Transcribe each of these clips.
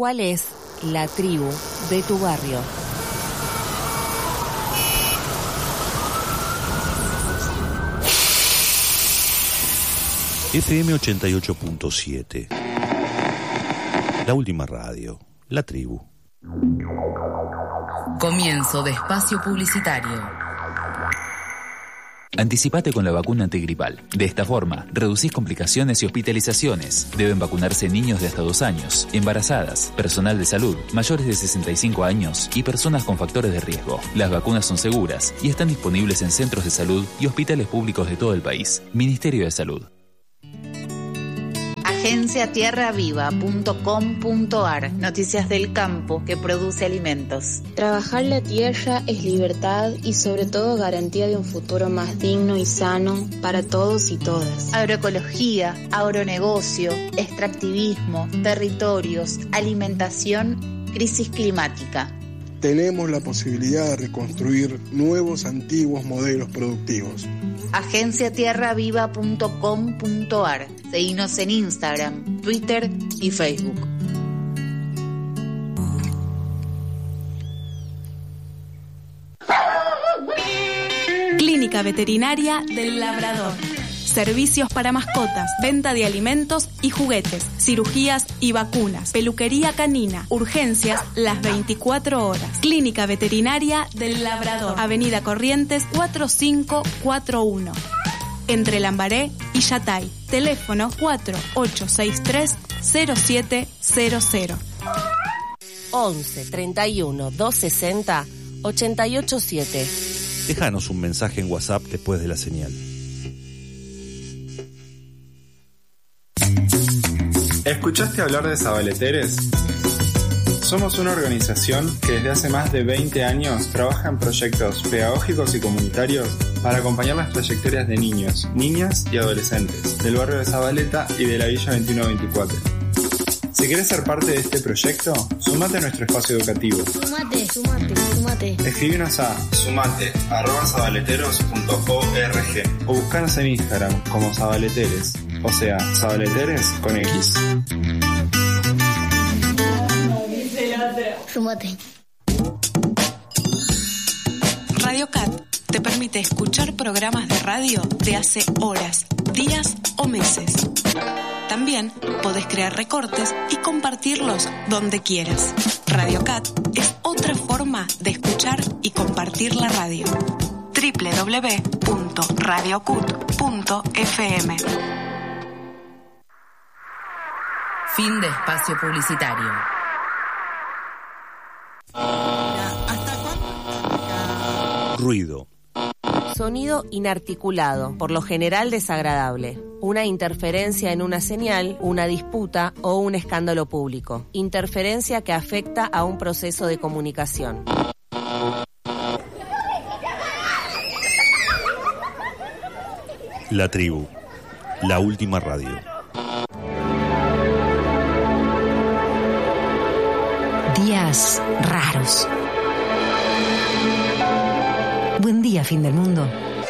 ¿Cuál es la tribu de tu barrio? FM 88.7. La última radio. La tribu. Comienzo de espacio publicitario. Anticipate con la vacuna antigripal. De esta forma, reducís complicaciones y hospitalizaciones. Deben vacunarse niños de hasta 2 años, embarazadas, personal de salud, mayores de 65 años y personas con factores de riesgo. Las vacunas son seguras y están disponibles en centros de salud y hospitales públicos de todo el país. Ministerio de Salud. agenciatierraviva.com.ar. Noticias del campo que produce alimentos. Trabajar la tierra es libertad y sobre todo garantía de un futuro más digno y sano para todos y todas. Agroecología, agronegocio, extractivismo, territorios, alimentación, crisis climática. Tenemos la posibilidad de reconstruir nuevos antiguos modelos productivos. agenciatierraviva.com.ar. Seguinos en Instagram, Twitter y Facebook. Clínica Veterinaria del Labrador. Servicios para mascotas, venta de alimentos y juguetes, cirugías y vacunas, peluquería canina, urgencias las 24 horas. Clínica Veterinaria del Labrador, Avenida Corrientes 4541. Entre Lambaré y Yatay. Teléfono 4863-0700. 11 31 260 887. Déjanos un mensaje en WhatsApp después de la señal. ¿Escuchaste hablar de Sabaleteres? Somos una organización que desde hace más de 20 años trabaja en proyectos pedagógicos y comunitarios para acompañar las trayectorias de niños, niñas y adolescentes del barrio de Zabaleta y de la Villa 2124. Si querés ser parte de este proyecto, sumate a nuestro espacio educativo. Sumate. Escríbenos a sumate@sabaleteros.org o buscanos en Instagram como Sabaleteres, o sea, Sabaleteres con X. Sumate. Radio Cat te permite escuchar programas de radio de hace horas, días o meses. También podés crear recortes y compartirlos donde quieras. Radio Cat es otra forma de escuchar y compartir la radio. www.radiocut.fm. Fin de espacio publicitario. Ruido. Sonido inarticulado, por lo general desagradable. Una interferencia en una señal, una disputa o un escándalo público. Interferencia que afecta a un proceso de comunicación. La tribu. La última radio. Días raros. Buen día, fin del mundo.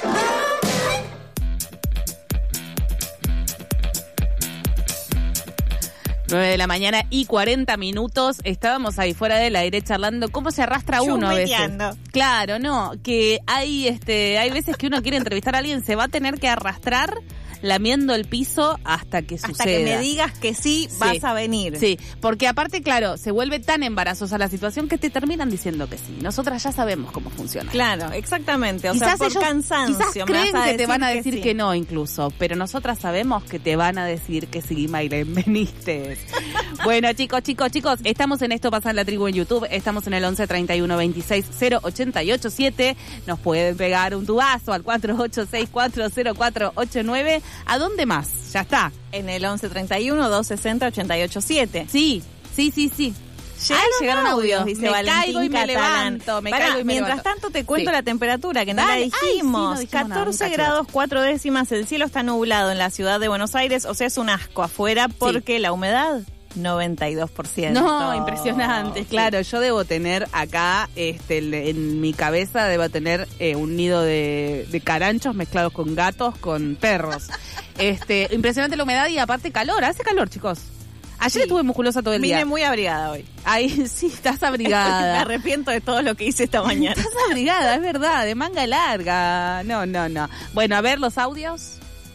Nueve de la mañana y 40 minutos. Estábamos ahí fuera del aire charlando cómo se arrastra uno a veces. Claro, no, que hay veces que uno quiere entrevistar a alguien, se va a tener que arrastrar lamiendo el piso hasta que suceda. Hasta que me digas que sí, vas a venir. Sí, porque aparte, claro, se vuelve tan embarazosa la situación que te terminan diciendo que sí. Nosotras ya sabemos cómo funciona. Claro, exactamente. O quizás sea, por ellos, cansancio. Quizás creen que te van a decir sí. que no, incluso. Pero nosotras sabemos que te van a decir que sí, Maylen, veniste. Bueno, chicos, estamos en Esto Pasa en la Tribu en YouTube. Estamos en el 11 31 26 0887. Nos pueden pegar un tubazo al 48640489. ¿A dónde más? Ya está. En el 1131-260-887. Sí. Llegaron audios, dice Valentín caigo y me Catalán. levanto, Mientras tanto te cuento la temperatura, que no la dijimos. Sí, no 14 grados 4 décimas, el cielo está nublado en la ciudad de Buenos Aires, o sea, es un asco afuera porque la humedad 92%. No, impresionante. Claro, yo debo tener acá, en mi cabeza debo tener un nido de caranchos mezclados con gatos, con perros. Impresionante la humedad y aparte calor. Hace calor, chicos. Ayer estuve musculosa todo el día. Vine muy abrigada hoy. Ahí sí, estás abrigada. Me arrepiento de todo lo que hice esta mañana. Estás abrigada, es verdad, de manga larga. No. Bueno, a ver los audios.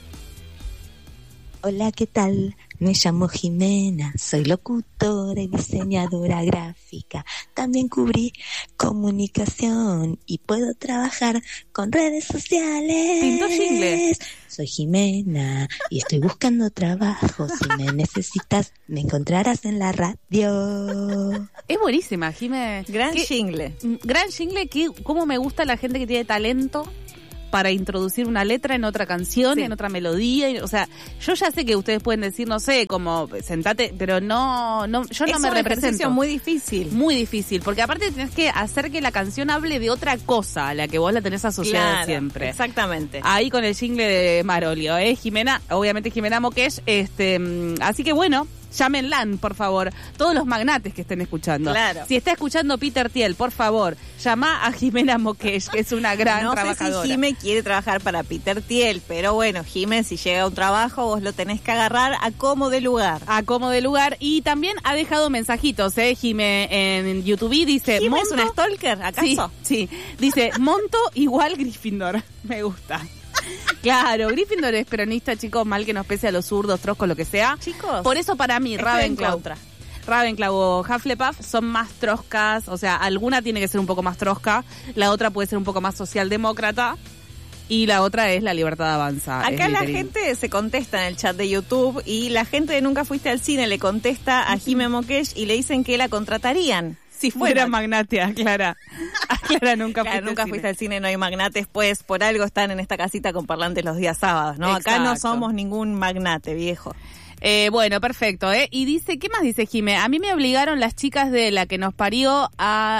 Hola, ¿qué tal? Me llamo Jimena, soy locutora y diseñadora gráfica. También cubrí comunicación y puedo trabajar con redes sociales. Pintó jingle. Soy Jimena y estoy buscando trabajo. Si me necesitas, me encontrarás en la radio. Es buenísima, Jimena. Gran jingle. Gran jingle, cómo me gusta la gente que tiene talento para introducir una letra en otra canción, en otra melodía. O sea, yo ya sé que ustedes pueden decir, no sé, como sentate, pero yo no me represento. Es muy difícil. Muy difícil, porque aparte tenés que hacer que la canción hable de otra cosa a la que vos la tenés asociada siempre. Exactamente. Ahí con el jingle de Marolio, Jimena, obviamente Jimena Mokesh, así que bueno, llámenla, por favor, todos los magnates que estén escuchando. Claro. Si está escuchando Peter Thiel, por favor, llama a Jimena Mokesh, que es una gran trabajadora. No sé si Jime quiere trabajar para Peter Thiel, pero bueno, Jime, si llega a un trabajo, vos lo tenés que agarrar a como de lugar. A como de lugar. Y también ha dejado mensajitos, Jime, en YouTube. Dice, ¿Jime es una stalker, acaso? Sí. Dice, monto igual Gryffindor. Me gusta. Claro, Gryffindor es peronista, chicos, mal que nos pese a los zurdos, troscos, lo que sea. Chicos. Por eso para mí, Ravenclaw o Hufflepuff son más troscas, o sea, alguna tiene que ser un poco más trosca, la otra puede ser un poco más socialdemócrata y la otra es la libertad avanza. Acá la gente se contesta en el chat de YouTube y la gente de Nunca Fuiste al Cine le contesta a Jime Mokesh y le dicen que la contratarían. Si fuera magnate, Clara. Clara, nunca fuiste al cine, no hay magnates, pues por algo están en esta casita con parlantes los días sábados, ¿no? Exacto. Acá no somos ningún magnate, viejo. Bueno, perfecto, Y dice, ¿qué más dice Jime? A mí me obligaron las chicas de La que nos parió La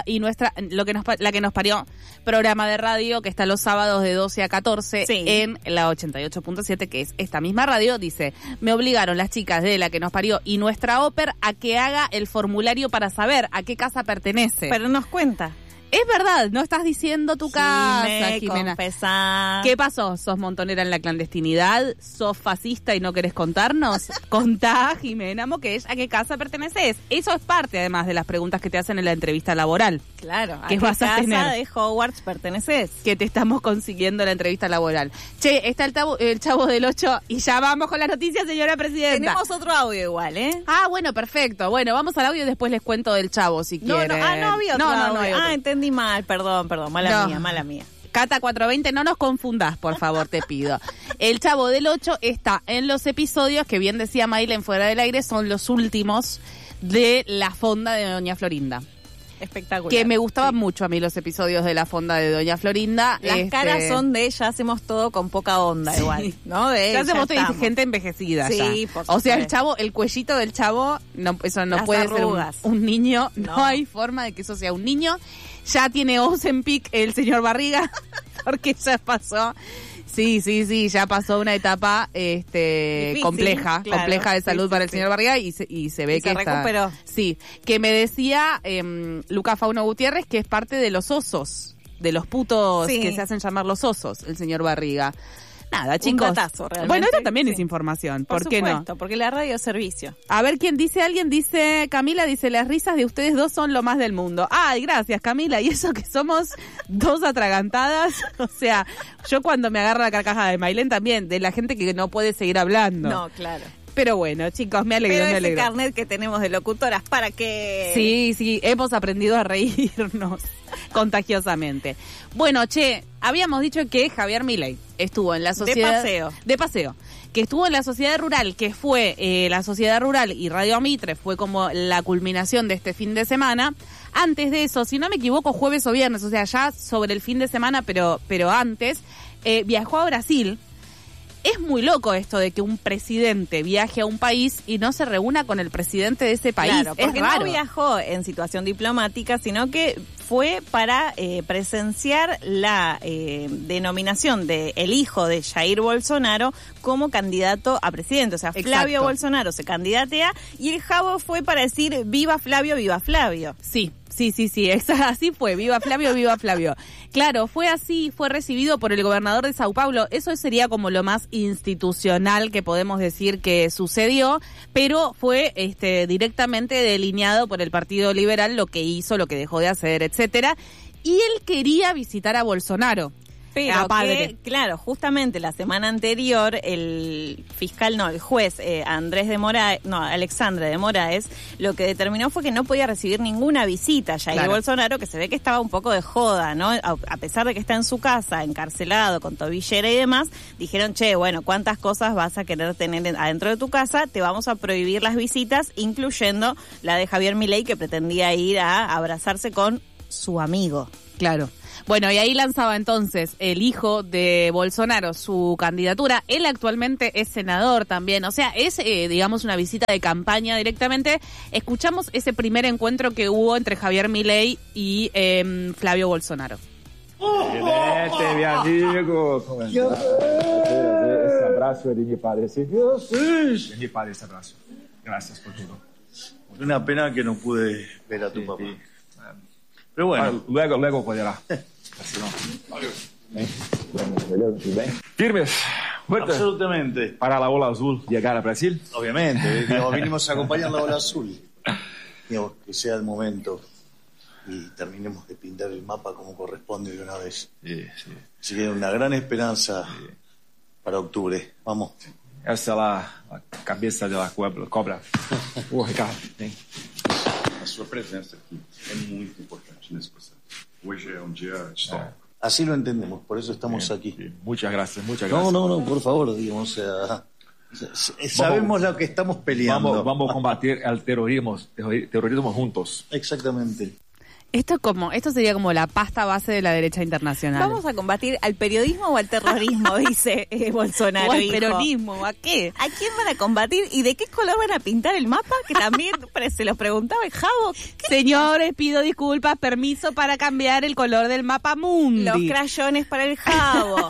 que nos parió, programa de radio que está los sábados de 12 a 14 en la 88.7, que es esta misma radio. Dice, me obligaron las chicas de La que nos parió y Nuestra Ópera a que haga el formulario para saber a qué casa pertenece. Pero nos cuenta. Es verdad, no estás diciendo tu casa, Jimena. Confesá. ¿Qué pasó? ¿Sos montonera en la clandestinidad? ¿Sos fascista y no querés contarnos? Contá, Jimena Mokesh, ¿a qué casa perteneces? Eso es parte, además, de las preguntas que te hacen en la entrevista laboral. Claro, ¿a qué vas a tener? de Hogwarts perteneces? Que te estamos consiguiendo la entrevista laboral. Che, está el Chavo del 8 y ya vamos con las noticias, señora presidenta. Tenemos otro audio igual, Ah, bueno, perfecto. Bueno, vamos al audio y después les cuento del Chavo, si quieren. No había otro audio. No hay otro. Entendí mal, perdón, mala mía. Cata 420, no nos confundas, por favor, te pido. El Chavo del 8 está en los episodios que, bien decía Maylen fuera del aire, son los últimos de La Fonda de Doña Florinda. Espectacular. Que me gustaban mucho a mí los episodios de La Fonda de Doña Florinda. Las caras son de ya hacemos todo con poca onda, igual, ¿no? Ya hacemos todo gente envejecida. Sí, ya. por supuesto. O sea, el cuellito del Chavo, eso no Las puede arrugas. ser un niño. No hay forma de que eso sea un niño. Ya tiene Ozempic el señor Barriga, porque ya pasó. Sí, ya pasó una etapa difícil, compleja de salud para el señor Barriga y se ve que se recuperó. Sí, que me decía Luca Fauno Gutiérrez que es parte de los osos, de los putos que se hacen llamar los osos, el señor Barriga. Nada, chicos. Un datazo, realmente. Bueno, esto también es información. ¿Por qué no? Porque la radio es servicio. A ver quién dice, Camila dice, las risas de ustedes dos son lo más del mundo. Ay, gracias, Camila. Y eso que somos dos atragantadas. O sea, yo cuando me agarro la carcajada de Maylen también, de la gente que no puede seguir hablando. No, claro. Pero bueno, chicos, me alegro. Pero ese carnet que tenemos de locutoras, ¿para qué? Sí, hemos aprendido a reírnos contagiosamente. Bueno, habíamos dicho que Javier Milei estuvo en la sociedad... De paseo. Que estuvo en la Sociedad Rural, que fue la Sociedad Rural y Radio Mitre, fue como la culminación de este fin de semana. Antes de eso, si no me equivoco, jueves o viernes, o sea, ya sobre el fin de semana, pero antes, viajó a Brasil. Es muy loco esto de que un presidente viaje a un país y no se reúna con el presidente de ese país. Claro, porque es raro. No viajó en situación diplomática, sino que fue para presenciar la denominación de el hijo de Jair Bolsonaro como candidato a presidente. O sea, Flavio Bolsonaro se candidatea y el Javo fue para decir viva Flavio, viva Flavio. Sí, Sí, así fue, viva Flavio, viva Flavio. Claro, fue así, fue recibido por el gobernador de Sao Paulo, eso sería como lo más institucional que podemos decir que sucedió, pero fue directamente delineado por el Partido Liberal lo que hizo, lo que dejó de hacer, etcétera, y él quería visitar a Bolsonaro. Pero que, claro, justamente la semana anterior el juez Alexandre de Moraes, lo que determinó fue que no podía recibir ninguna visita. Jair Bolsonaro, que se ve que estaba un poco de joda, ¿no? A pesar de que está en su casa, encarcelado, con tobillera y demás, dijeron, bueno, ¿cuántas cosas vas a querer tener adentro de tu casa? Te vamos a prohibir las visitas, incluyendo la de Javier Milei, que pretendía ir a abrazarse con su amigo. Claro. Bueno, y ahí lanzaba entonces el hijo de Bolsonaro su candidatura. Él actualmente es senador también, o sea, es, digamos, una visita de campaña directamente. Escuchamos ese primer encuentro que hubo entre Javier Milei y Flavio Bolsonaro. Mi amigo, ¿cómo estás? Ese abrazo de mi padre, ¿sí? Sí. De mi padre ese abrazo. Gracias por todo. Una pena que no pude ver a tu papá. Pero bueno. Luego podrá. Firmes, fuertes. Absolutamente. Para la ola azul llegar a Brasil. Obviamente, vinimos a acompañar la ola azul. Digamos, que sea el momento y terminemos de pintar el mapa como corresponde de una vez. Sí. Así que una gran esperanza para octubre. Vamos. Esa es la cabeza de la cobra. Ricardo. A sua presença aqui é muito importante nesse processo. Hoje é dia histórico. Así lo entendemos, por eso estamos aquí. Muchas gracias. No, por favor, digamos, sabemos lo que estamos peleando. Vamos a combatir el terrorismo juntos. Exactamente. Esto sería como la pasta base de la derecha internacional. Vamos a combatir al periodismo o al terrorismo, dice Bolsonaro. O al peronismo, ¿a qué? ¿A quién van a combatir y de qué color van a pintar el mapa? Que también se los preguntaba el Javo. Señores, pido disculpas, permiso para cambiar el color del mapa mundi. Los crayones para el Javo.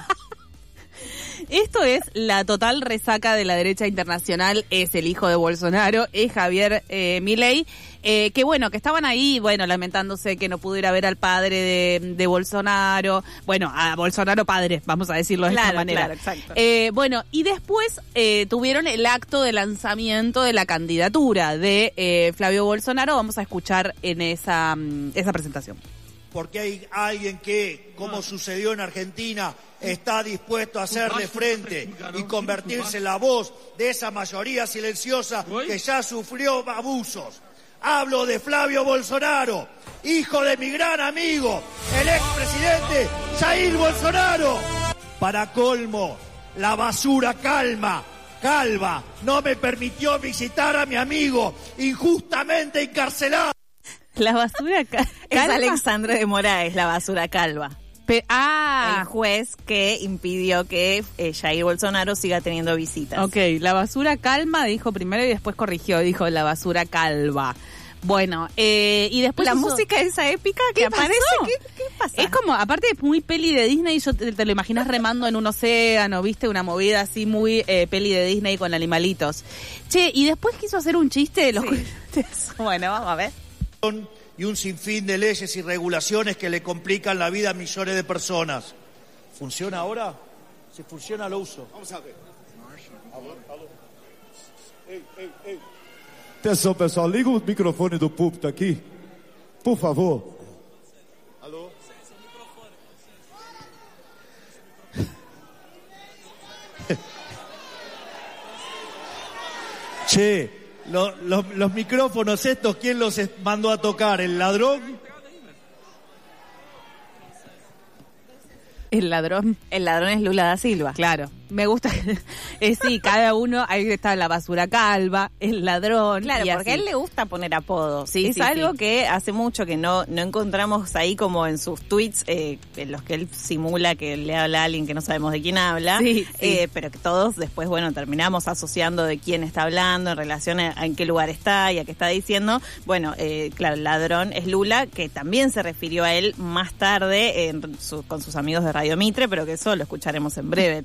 Esto es la total resaca de la derecha internacional, es el hijo de Bolsonaro, es Javier Milei, que bueno, que estaban ahí, lamentándose que no pudiera ver al padre de Bolsonaro, a Bolsonaro padre, vamos a decirlo de esta manera. Claro, exacto. Y después tuvieron el acto de lanzamiento de la candidatura de Flavio Bolsonaro, vamos a escuchar en esa presentación. Porque hay alguien que, como sucedió en Argentina, está dispuesto a hacerle frente y convertirse en la voz de esa mayoría silenciosa que ya sufrió abusos. Hablo de Flavio Bolsonaro, hijo de mi gran amigo, el expresidente Jair Bolsonaro. Para colmo, la basura calva no me permitió visitar a mi amigo injustamente encarcelado. La basura calva. Es Alexandre de Moraes, la basura calva. El juez que impidió que Jair Bolsonaro siga teniendo visitas. Ok, la basura calma dijo primero y después corrigió, dijo la basura calva. Bueno, y después la música esa épica que aparece, ¿qué pasa? Es como, aparte es muy peli de Disney, te lo imaginas remando en un océano, ¿viste? Una movida así muy peli de Disney con animalitos. Che, y después quiso hacer un chiste de los... Bueno, vamos a ver. Y un sinfín de leyes y regulaciones que le complican la vida a millones de personas. ¿Funciona ahora? Si funciona, lo uso. Vamos a ver. Ei. Atenção, pessoal, liga o microfone do púlpito aqui, por favor. Alô? Che, los micrófonos estos, ¿quién los mandó a tocar? ¿El ladrón? El ladrón es Lula da Silva. Claro, me gusta. Sí, cada uno, ahí está la basura calva, el ladrón. Claro, porque a él le gusta poner apodos. Sí, es algo que hace mucho que no encontramos ahí como en sus tweets, en los que él simula que le habla a alguien que no sabemos de quién habla. Sí. Pero que todos después, terminamos asociando de quién está hablando en relación a en qué lugar está y a qué está diciendo. Claro, el ladrón es Lula, que también se refirió a él más tarde con sus amigos de Radio Mitre, pero que eso lo escucharemos en breve también. Ok.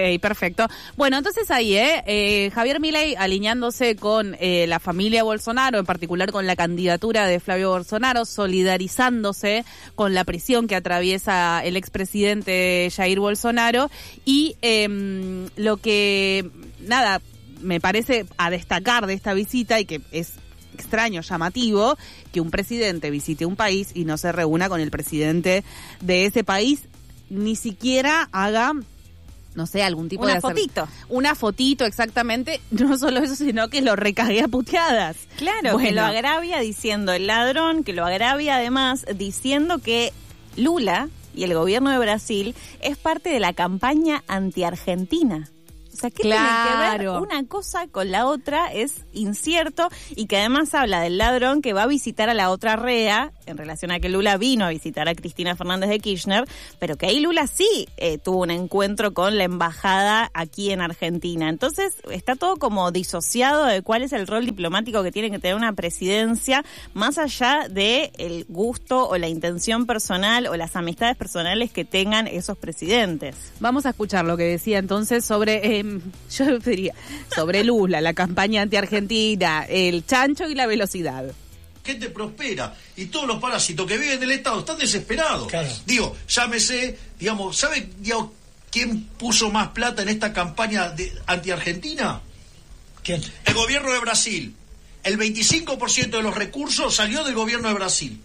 perfecto. Bueno, entonces ahí, Javier Milei alineándose con la familia Bolsonaro, en particular con la candidatura de Flavio Bolsonaro, solidarizándose con la prisión que atraviesa el expresidente Jair Bolsonaro y lo que, nada, me parece a destacar de esta visita y que es extraño, llamativo, que un presidente visite un país y no se reúna con el presidente de ese país, ni siquiera haga, no sé, algún tipo de... Una fotito, exactamente. No solo eso, sino que lo recague a puteadas. Claro, bueno, que lo agravia diciendo el ladrón, que lo agravia además diciendo que Lula y el gobierno de Brasil es parte de la campaña anti-argentina. O sea, ¿qué tiene que ver una cosa con la otra? Es incierto, y que además habla del ladrón que va a visitar a la otra rea, en relación a que Lula vino a visitar a Cristina Fernández de Kirchner, pero que ahí Lula sí tuvo un encuentro con la embajada aquí en Argentina. Entonces está todo como disociado de cuál es el rol diplomático que tiene que tener una presidencia, más allá de el gusto o la intención personal o las amistades personales que tengan esos presidentes. Vamos a escuchar lo que decía entonces sobre... yo diría, sobre Lula, la campaña anti-argentina, el chancho y la velocidad. Gente prospera y todos los parásitos que viven del Estado están desesperados. Claro. Digo, llámese, digamos, ¿sabe quién puso más plata en esta campaña anti-argentina? ¿Quién? El gobierno de Brasil. El 25% de los recursos salió del gobierno de Brasil.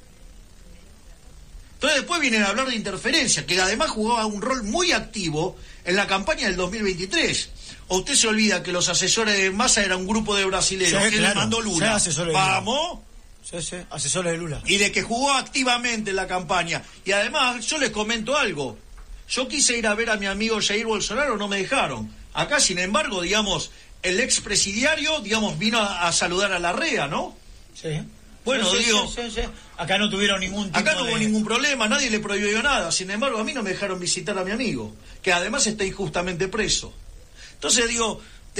Entonces después vienen a hablar de interferencia, que además jugaba un rol muy activo en la campaña del 2023. ¿O usted se olvida que los asesores de Massa eran un grupo de brasileños que le mandó Lula? ¡Vamos! Sí, asesores de Lula. Y de que jugó activamente en la campaña. Y además, yo les comento algo. Yo quise ir a ver a mi amigo Jair Bolsonaro, no me dejaron. Acá, sin embargo, digamos, el expresidiario, digamos, vino a saludar a Larrea, ¿no? Sí. Bueno, sí, digo... Sí. Acá no tuvieron ningún tipo Acá no hubo ningún problema, nadie le prohibió nada. Sin embargo, a mí no me dejaron visitar a mi amigo, que además está injustamente preso. Entonces, digo...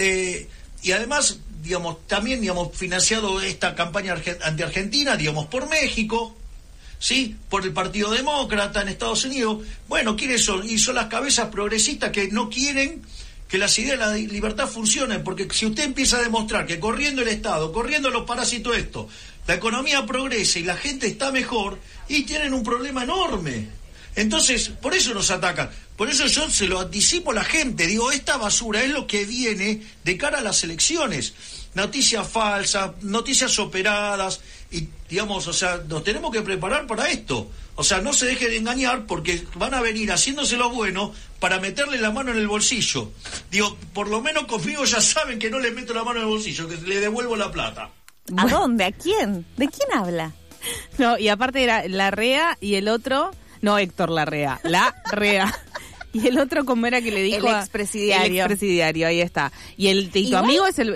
y además, digamos, también, digamos, financiado esta campaña anti-argentina, digamos, por México, ¿sí? Por el Partido Demócrata en Estados Unidos. Bueno, ¿quiénes son? Y son las cabezas progresistas que no quieren que las ideas de la libertad funcionen, porque si usted empieza a demostrar que corriendo el Estado, corriendo los parásitos esto, la economía progresa y la gente está mejor, y tienen un problema enorme. Entonces, por eso nos atacan. Por eso yo se lo anticipo a la gente. Digo, esta basura es lo que viene de cara a las elecciones. Noticias falsas, noticias operadas, y digamos, o sea, nos tenemos que preparar para esto. O sea, no se dejen de engañar, porque van a venir haciéndose lo bueno para meterle la mano en el bolsillo. Digo, por lo menos conmigo ya saben que no les meto la mano en el bolsillo, que le devuelvo la plata. ¿A dónde? ¿A quién? ¿De quién habla? No, y aparte era Larrea y el otro... No, Héctor Larrea, Larrea. Y el otro, ¿cómo era que le dijo? El expresidiario. El expresidiario, ahí está. Y tu amigo es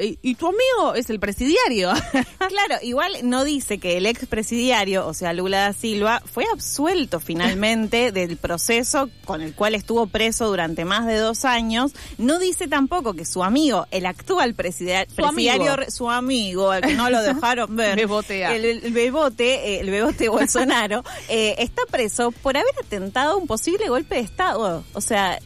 el presidiario. Claro, igual no dice que el expresidiario, o sea, Lula da Silva, fue absuelto finalmente del proceso con el cual estuvo preso durante más de 2 años. No dice tampoco que su amigo, el actual presidiario, su amigo, al que no lo dejaron ver, el bebote Bolsonaro, está preso por haber atentado a un posible golpe de Estado. O sea,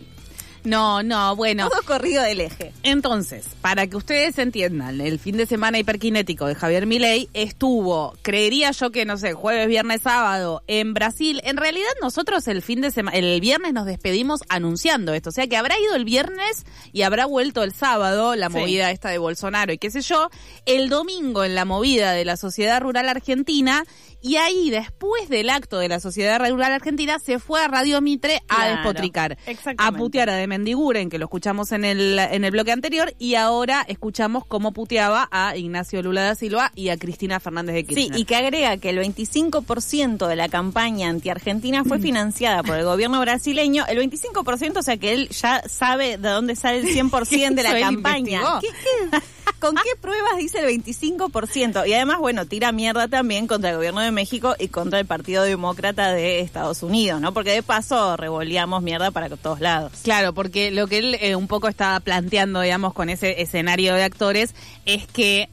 no, bueno. Todo corrido del eje. Entonces, para que ustedes entiendan, el fin de semana hiperkinético de Javier Milei estuvo, creería yo que, no sé, jueves, viernes, sábado en Brasil. En realidad nosotros el viernes nos despedimos anunciando esto. O sea que habrá ido el viernes y habrá vuelto el sábado, la movida esta de Bolsonaro y qué sé yo. El domingo en la movida de la Sociedad Rural Argentina. Y ahí, después del acto de la Sociedad Rural Argentina, se fue a Radio Mitre a despotricar, a putear a de Mendiguren, que lo escuchamos en el bloque anterior, y ahora escuchamos cómo puteaba a Ignacio Lula da Silva y a Cristina Fernández de Kirchner. Sí, y que agrega que el 25% de la campaña anti-argentina fue financiada por el gobierno brasileño, el 25%, o sea que él ya sabe de dónde sale el 100% de la campaña. ¿Con qué pruebas dice el 25%? Y además, bueno, tira mierda también contra el gobierno de México y contra el Partido Demócrata de Estados Unidos, ¿no? Porque de paso revoleamos mierda para todos lados. Claro, porque lo que él un poco estaba planteando, digamos, con ese escenario de actores, es que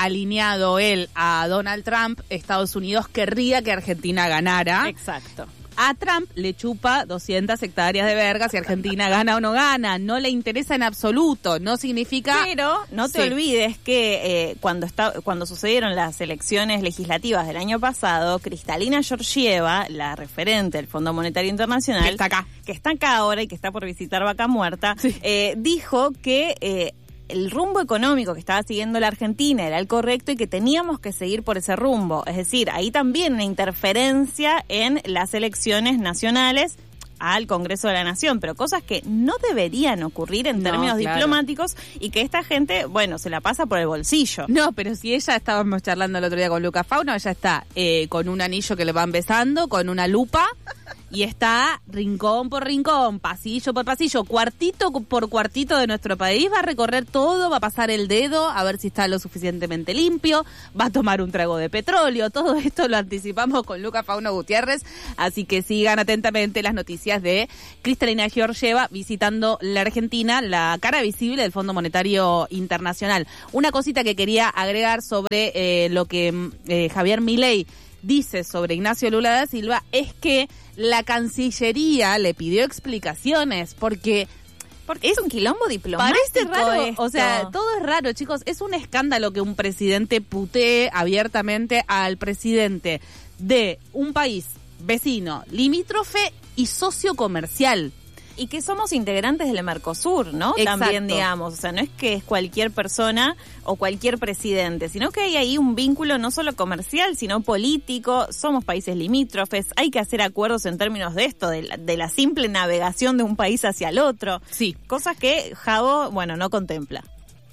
alineado él a Donald Trump, Estados Unidos querría que Argentina ganara. Exacto. A Trump le chupa 200 hectáreas de verga si Argentina gana o no gana. No le interesa en absoluto. No significa... Pero no te olvides que cuando sucedieron las elecciones legislativas del año pasado, Kristalina Georgieva, la referente del Fondo Monetario Internacional, que está acá ahora y que está por visitar Vaca Muerta, dijo que el rumbo económico que estaba siguiendo la Argentina era el correcto y que teníamos que seguir por ese rumbo. Es decir, ahí también una interferencia en las elecciones nacionales al Congreso de la Nación, pero cosas que no deberían ocurrir en términos diplomáticos y que esta gente, bueno, se la pasa por el bolsillo. No, pero si ella, estábamos charlando el otro día con Lucas Fauno, ella está con un anillo que le van besando, con una lupa, y está rincón por rincón, pasillo por pasillo, cuartito por cuartito de nuestro país, va a recorrer todo, va a pasar el dedo a ver si está lo suficientemente limpio, va a tomar un trago de petróleo. Todo esto lo anticipamos con Lucas Fauno Gutiérrez, así que sigan atentamente las noticias de Kristalina Georgieva visitando la Argentina, la cara visible del Fondo Monetario Internacional. Una cosita que quería agregar sobre lo que Javier Milei dice sobre Ignacio Lula da Silva es que la Cancillería le pidió explicaciones porque es un quilombo diplomático. Parece raro, esto. O sea, todo es raro, chicos. Es un escándalo que un presidente putee abiertamente al presidente de un país vecino, limítrofe y socio comercial. Y que somos integrantes del Mercosur, ¿no? Exacto. También, digamos, o sea, no es que es cualquier persona o cualquier presidente, sino que hay ahí un vínculo no solo comercial, sino político, somos países limítrofes, hay que hacer acuerdos en términos de esto, de la simple navegación de un país hacia el otro. Sí. Cosas que Javo, bueno, no contempla.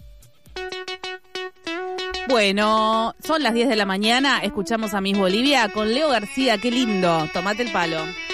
Bueno, son las 10 de la mañana, escuchamos a Miss Bolivia con Leo García, qué lindo, tomate el palo.